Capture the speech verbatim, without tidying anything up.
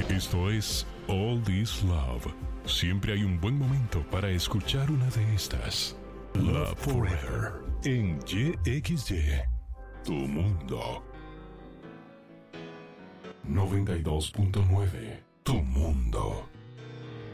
Esto es All This Love. Siempre hay un buen momento para escuchar una de estas. Love Forever en Y X Y, tu mundo. noventa y dos punto nueve